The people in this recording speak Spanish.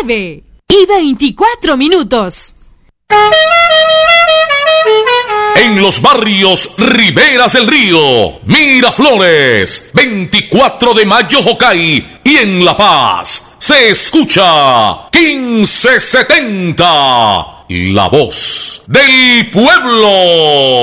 9:24. En los barrios Riberas del Río, Miraflores, 24 de mayo Jocay y en La Paz se escucha 1570, la voz del pueblo.